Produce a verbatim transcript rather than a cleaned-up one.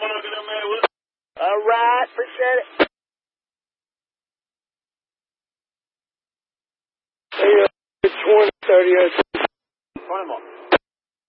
All right, appreciate it. Hey, uh, twenty thirty.